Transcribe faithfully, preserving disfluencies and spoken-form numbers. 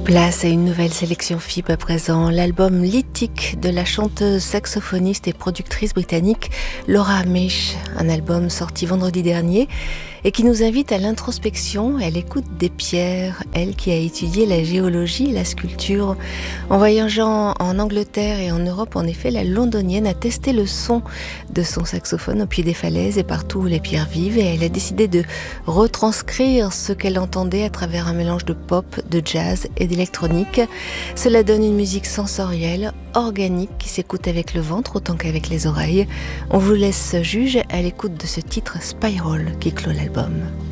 Place à une nouvelle sélection F I B à présent, l'album Lithique de la chanteuse, saxophoniste et productrice britannique Laura Misch, un album sorti vendredi dernier et qui nous invite à l'introspection et à l'écoute des pierres, elle qui a étudié la géologie et la sculpture. En voyageant en Angleterre et en Europe, en effet, la londonienne a testé le son de son saxophone au pied des falaises et partout où les pierres vivent, et elle a décidé de retranscrire ce qu'elle entendait à travers un mélange de pop, de jazz et d'électronique. Cela donne une musique sensorielle, organique, qui s'écoute avec le ventre autant qu'avec les oreilles. On vous laisse juge à l'écoute de ce titre Spiral qui clôt l'album.